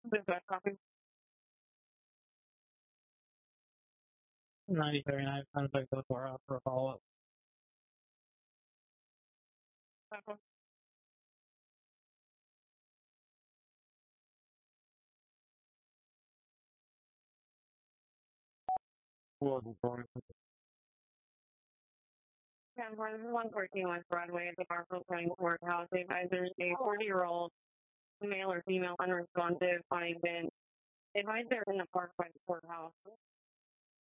This is copy. 9039 contact the courthouse for a follow-up. Well, 10-4, this is 114 West Broadway at the Garfield County Courthouse. The advisor is a 40-year-old male or female unresponsive on a bench. The advisor is in the park by the courthouse.